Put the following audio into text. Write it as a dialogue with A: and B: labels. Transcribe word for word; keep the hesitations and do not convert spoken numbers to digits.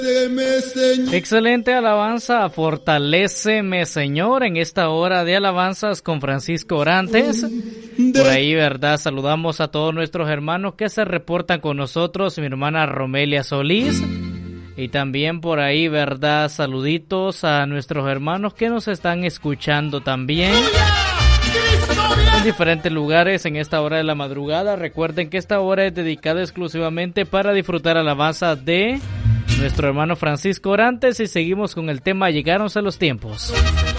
A: Excelente alabanza, fortaléceme Señor, en esta hora de alabanzas con Francisco Orantes. Por ahí, ¿verdad? Saludamos a todos nuestros hermanos que se reportan con nosotros, mi hermana Romelia Solís. Y también por ahí, ¿verdad? Saluditos a nuestros hermanos que nos están escuchando también en diferentes lugares en esta hora de la madrugada. Recuerden que esta hora es dedicada exclusivamente para disfrutar alabanza de nuestro hermano Francisco Orantes, y seguimos con el tema Llegaron a los tiempos.